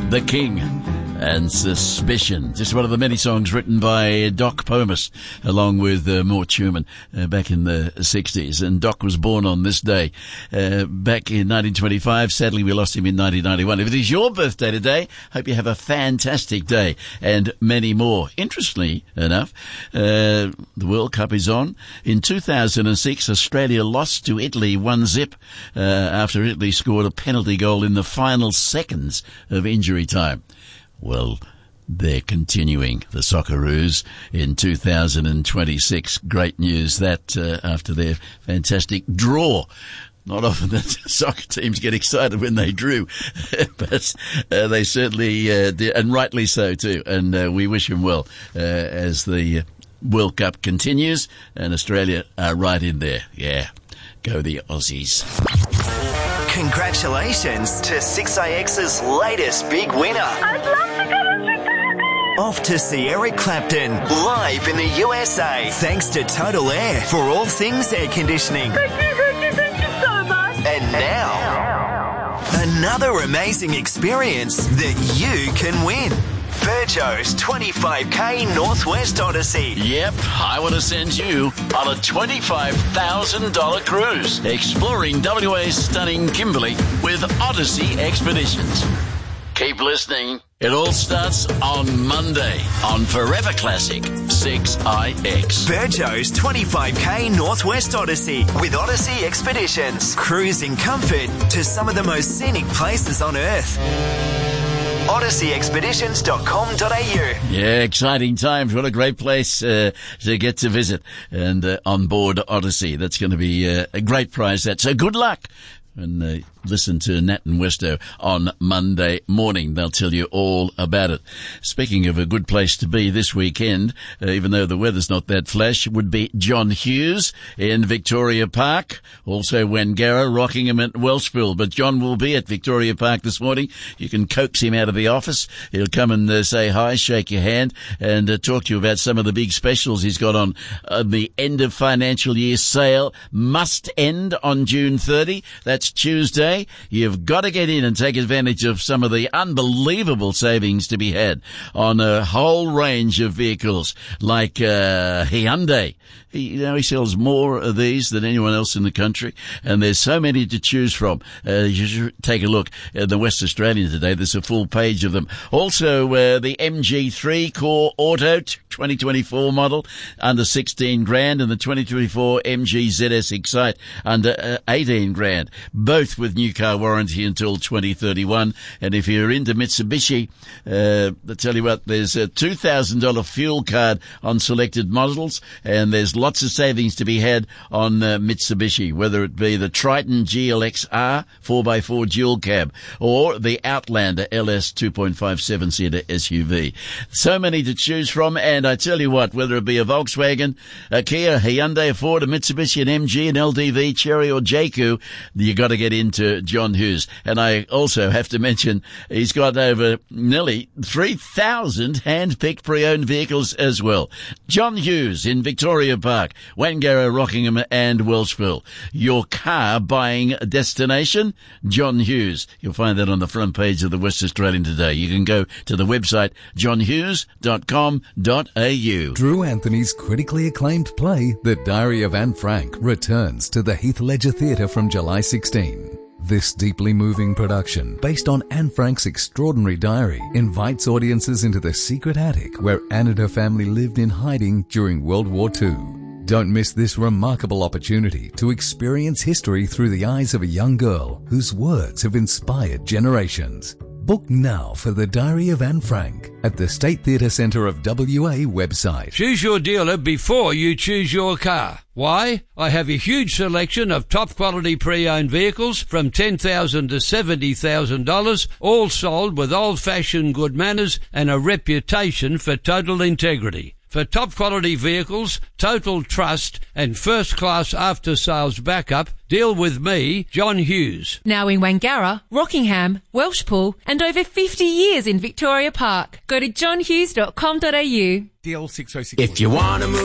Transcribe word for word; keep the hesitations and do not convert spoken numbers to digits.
The King and Suspicion. Just one of the many songs written by Doc Pomus along with uh, Mort Schumann uh, back in the sixties. And Doc was born on this day uh, back in nineteen twenty-five. Sadly, we lost him in nineteen ninety-one. If it is your birthday today, hope you have a fantastic day and many more. Interestingly enough, uh, the World Cup is on. In two thousand six, Australia lost to Italy one zip uh, after Italy scored a penalty goal in the final seconds of injury time. Well, they're continuing, the Socceroos, in two thousand twenty-six. Great news that uh, after their fantastic draw. Not often that soccer teams get excited when they drew, but uh, they certainly uh, did, and rightly so too. And uh, we wish them well uh, as the World Cup continues, and Australia are right in there. Yeah, go the Aussies. Congratulations to six A X's latest big winner. I'd love to go to Chicago. Off to see Eric Clapton live in the U S A. Thanks to Total Air for all things air conditioning. Thank you, thank you, thank you so much. And now, another amazing experience that you can win. Virgo's twenty-five K Northwest Odyssey. Yep, I want to send you on a twenty-five thousand dollars cruise, exploring W A's stunning Kimberley with Odyssey Expeditions. Keep listening. It all starts on Monday on Forever Classic six I X. Virgo's twenty-five K Northwest Odyssey with Odyssey Expeditions. Cruise in comfort to some of the most scenic places on Earth. odyssey expeditions dot com dot a u. Yeah, exciting times. What a great place uh, to get to visit. And uh, on board Odyssey, that's going to be uh, a great prize. That. So good luck. And uh, listen to Nat and Westo on Monday morning. They'll tell you all about it. Speaking of a good place to be this weekend, uh, even though the weather's not that flash, would be John Hughes in Victoria Park. Also Wangara, Rockingham and Welshpool. But John will be at Victoria Park this morning. You can coax him out of the office. He'll come and uh, say hi, shake your hand, and uh, talk to you about some of the big specials he's got on uh, the end of financial year sale. Must end on June thirtieth. That's Tuesday. You've got to get in and take advantage of some of the unbelievable savings to be had on a whole range of vehicles like uh, Hyundai. He, you know, he sells more of these than anyone else in the country, and there's so many to choose from. Uh, you should take a look at the West Australian today. There's a full page of them. Also, uh, the M G three Core Auto twenty twenty-four model under sixteen grand, and the twenty twenty-four M G Z S Excite under uh, eighteen grand. Both with new car warranty until twenty thirty-one. And if you're into Mitsubishi, uh, I tell you what, there's a two thousand dollars fuel card on selected models, and there's lots of savings to be had on uh, Mitsubishi, whether it be the Triton G L X R four by four dual cab or the Outlander L S two point five seven seater S U V. So many to choose from, and I tell you what, whether it be a Volkswagen, a Kia, a Hyundai, a Ford, a Mitsubishi, an M G, an L D V, Chery or J Q, you got to get into John Hughes. And I also have to mention he's got over nearly three thousand hand-picked pre-owned vehicles as well. John Hughes in Victoria Park, Wangara, Rockingham and Welshpool. Your car buying destination, John Hughes. You'll find that on the front page of the West Australian today. You can go to the website john hughes dot com dot a u. Drew Anthony's critically acclaimed play, The Diary of Anne Frank, returns to the Heath Ledger Theatre from July sixteenth. This deeply moving production, based on Anne Frank's extraordinary diary, invites audiences into the secret attic where Anne and her family lived in hiding during World War Two. Don't miss this remarkable opportunity to experience history through the eyes of a young girl whose words have inspired generations. Book now for The Diary of Anne Frank at the State Theatre Centre of W A website. Choose your dealer before you choose your car. Why? I have a huge selection of top-quality pre-owned vehicles from ten thousand dollars to seventy thousand dollars, all sold with old-fashioned good manners and a reputation for total integrity. For top-quality vehicles, total trust and first-class after-sales backup, deal with me, John Hughes. Now in Wangara, Rockingham, Welshpool and over fifty years in Victoria Park. Go to john hughes dot com dot a u. D L six oh six. If you want to move